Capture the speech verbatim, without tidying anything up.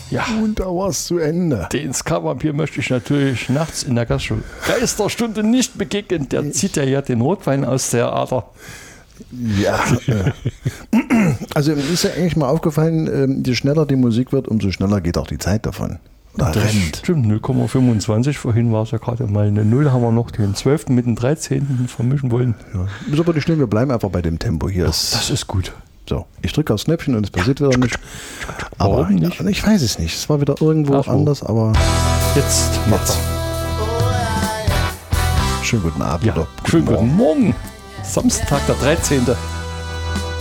Ja. Und da war es zu Ende. Den Ska-Vampir möchte ich natürlich nachts in der Gastro- Geisterstunde nicht begegnen. Der zieht ja ja den Rotwein aus der Ader. Ja. äh. Also mir ist ja eigentlich mal aufgefallen, ähm, je schneller die Musik wird, umso schneller geht auch die Zeit davon. Oder Das rennt. stimmt, null Komma fünfundzwanzig. Vorhin war es ja gerade mal eine Null. Haben wir noch den zwölften mit dem dreizehnten vermischen wollen. Ja. Ist aber nicht schlimm, wir bleiben einfach bei dem Tempo hier. Ist, Das ist gut. so, ich drücke aufs Knöpfchen und es passiert wieder nichts. Aber Warum nicht? ich weiß es nicht. Es war wieder irgendwo Ach so. anders, aber Jetzt macht's. schönen guten Abend. Ja, oder schönen Morgen. guten Morgen. Samstag, der dreizehnte